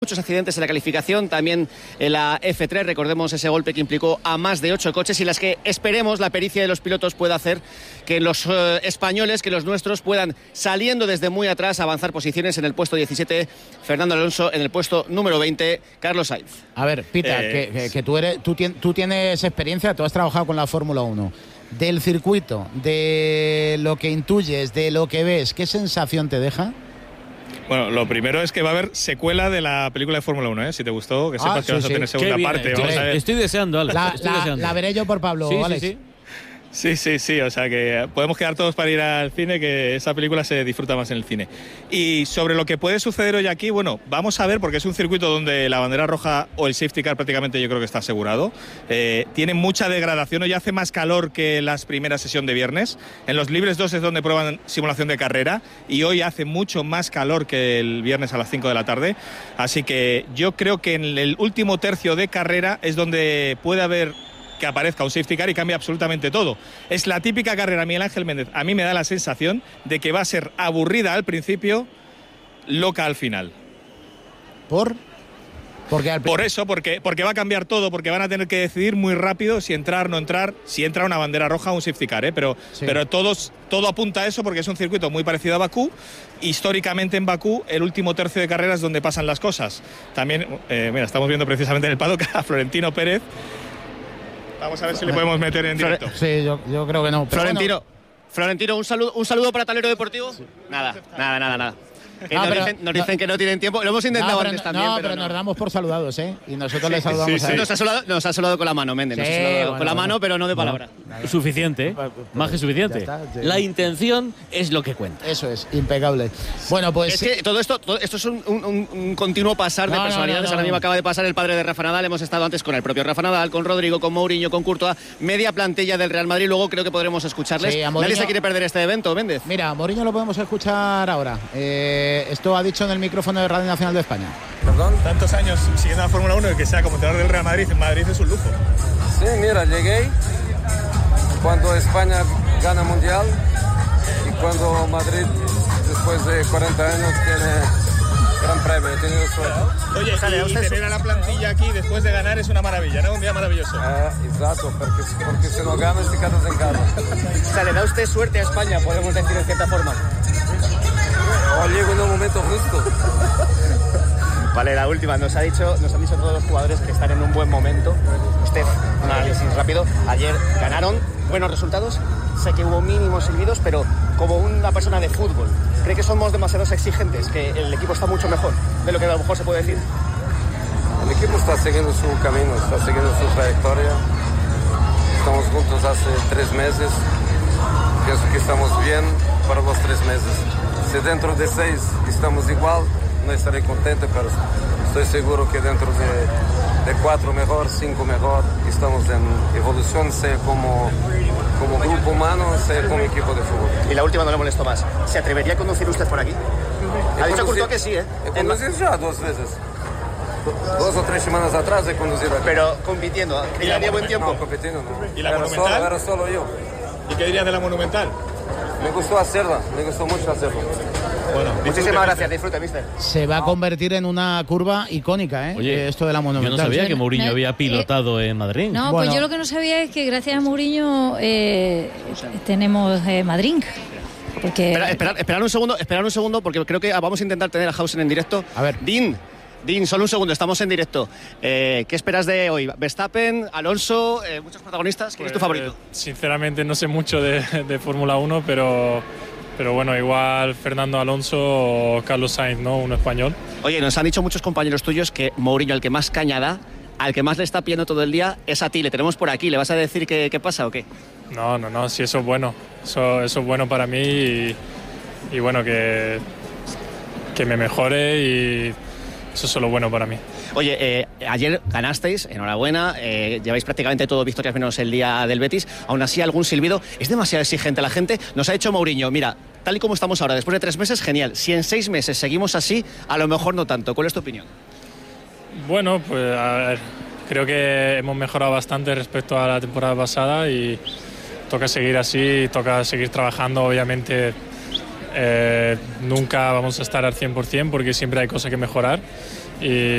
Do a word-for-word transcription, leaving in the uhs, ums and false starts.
muchos accidentes en la calificación, también en la F tres, recordemos ese golpe que implicó a más de ocho coches, y las que esperemos la pericia de los pilotos pueda hacer que los eh, españoles, que los nuestros puedan, saliendo desde muy atrás, avanzar posiciones. En el puesto diecisiete, Fernando Alonso; en el puesto número veinte, Carlos Sainz. A ver, Pita, eh, que, que, que tú, eres, tú, tien, tú tienes experiencia, tú has trabajado con la Fórmula uno. Del circuito, de lo que intuyes, de lo que ves, ¿qué sensación te deja? Bueno, lo primero es que va a haber secuela de la película de Fórmula uno, ¿eh? Si te gustó, que sepas ah, sí, que vas a tener sí. segunda bien, parte. Estoy, Vamos a ver. estoy deseando, Alex. La, estoy la, deseando. la veré yo por Pablo, sí, Alex. Sí, sí. Sí, sí, sí, o sea que podemos quedar todos para ir al cine, que esa película se disfruta más en el cine. Y sobre lo que puede suceder hoy aquí, bueno, vamos a ver, porque es un circuito donde la bandera roja o el safety car prácticamente yo creo que está asegurado. Eh, tiene mucha degradación, hoy hace más calor que las primeras sesión de viernes. En los libres dos es donde prueban simulación de carrera, y hoy hace mucho más calor que el viernes a las cinco de la tarde. Así que yo creo que en el último tercio de carrera es donde puede haber que aparezca un safety car y cambia absolutamente todo. Es la típica carrera, Miguel Ángel Méndez. A mí me da la sensación de que va a ser aburrida al principio, loca al final. ¿Por? Porque al... Por eso, porque, porque va a cambiar todo, porque van a tener que decidir muy rápido si entrar, no entrar, si entra una bandera roja o un safety car, ¿eh? Pero, sí. pero todos, todo apunta a eso, porque es un circuito muy parecido a Bakú. Históricamente en Bakú, el último tercio de carrera es donde pasan las cosas. También, eh, mira, estamos viendo precisamente en el paddock a Florentino Pérez. Vamos a ver si le podemos meter en directo. Sí, yo, yo creo que no. Florentino, bueno. Florentino, un saludo, un saludo para Talero Deportivo. Sí. Nada, nada, nada, nada. Que no, nos, pero, dicen, nos dicen no, que no tienen tiempo. Lo hemos intentado no, pero, antes no, también. No, pero, pero no. nos damos por saludados, ¿eh? Y nosotros sí, les saludamos sí, a sí. él. Nos ha saludado, nos ha saludado con la mano, Méndez. Sí, nos ha saludado bueno, con la mano, bueno. pero no de palabra. No, suficiente, ¿eh? Más que suficiente. Está, sí. La intención es lo que cuenta. Eso es, impecable. Bueno, pues... Es que todo esto, todo esto es un, un, un continuo pasar de no, personalidades. No, no, no, Ahora mismo acaba de pasar el padre de Rafa Nadal. Hemos estado antes con el propio Rafa Nadal, con Rodrigo, con Mourinho, con Courtois. Media plantilla del Real Madrid. Luego creo que podremos escucharles. Sí, Mourinho... Nadie se quiere perder este evento, Méndez. Mira, a Mourinho lo podemos escuchar ahora. Eh, esto ha dicho en el micrófono de Radio Nacional de España. Perdón, tantos años siguiendo la Fórmula uno y que sea como entrenador del Real Madrid, en Madrid es un lujo. Sí, mira, llegué cuando España gana Mundial y cuando Madrid, después de cuarenta años, tiene Gran Premio. He tenido suerte. Oye, y, y tener a la plantilla aquí después de ganar es una maravilla, ¿no? Un día maravilloso. Eh, exacto, porque, porque si no ganas te quedas en casa. O sea, le da usted suerte a España, podemos decir de cierta forma. O llego en un momento justo. Vale, la última. Nos ha dicho, nos han dicho todos los jugadores que están en un buen momento. Usted, un análisis rápido. Ayer ganaron, buenos resultados. Sé que hubo mínimos silbidos, pero como una persona de fútbol, ¿cree que somos demasiado exigentes? ¿Que el equipo está mucho mejor de lo que a lo mejor se puede decir? El equipo está siguiendo su camino, está siguiendo su trayectoria. Estamos juntos hace tres meses. Pienso que estamos bien para los tres meses. Si dentro de seis estamos igual, no estaré contento, pero estoy seguro que dentro de, de cuatro mejor, cinco mejor, estamos en evolución, sea como, como grupo humano, sea como equipo de fútbol. Y la última, no le molesto más. ¿Se atrevería a conducir usted por aquí? Ha dicho Courtois que sí, ¿eh? He conducido ya dos veces. Dos o tres semanas atrás he conducido aquí. Pero compitiendo, ¿y daría buen tiempo? No, compitiendo no. ¿Y la era Monumental? Solo, era solo yo. ¿Y qué dirías de la Monumental? Me gustó hacerla, me gustó mucho hacerla. Bueno, muchísimas gracias, disfrute, mister. Se va a convertir en una curva icónica, ¿eh? Oye, esto de la Monumental. Yo no sabía que Mourinho no, había pilotado eh, en Madrid. No, bueno. Pues yo lo que no sabía es que gracias a Mourinho eh, tenemos eh, Madrid. Porque... Espera, esperar, esperar un segundo, esperar un segundo, porque creo que vamos a intentar tener a Hausen en directo. A ver. Dean, Dean, solo un segundo, estamos en directo. Eh, ¿Qué esperas de hoy? Verstappen, Alonso, eh, muchos protagonistas. ¿Quién pues, es tu favorito? Eh, sinceramente no sé mucho de, de Fórmula uno, pero... Pero bueno, igual Fernando Alonso o Carlos Sainz, ¿no? Uno español. Oye, nos han dicho muchos compañeros tuyos que Mourinho, al que más caña da, al que más le está pidiendo todo el día, es a ti. Le tenemos por aquí. ¿Le vas a decir qué, qué pasa o qué? No, no, no. Sí, eso es bueno. Eso, eso es bueno para mí y, y bueno, que, que me mejore y eso es solo bueno para mí. Oye, eh, ayer ganasteis, enhorabuena, eh, lleváis prácticamente todo victorias menos el día del Betis, aún así algún silbido. ¿Es demasiado exigente la gente? Nos ha dicho Mourinho, mira, tal y como estamos ahora, después de tres meses, genial. Si en seis meses seguimos así, a lo mejor no tanto. ¿Cuál es tu opinión? Bueno, pues a ver, creo que hemos mejorado bastante respecto a la temporada pasada y toca seguir así, toca seguir trabajando, obviamente. Eh, nunca vamos a estar al cien por ciento porque siempre hay cosas que mejorar y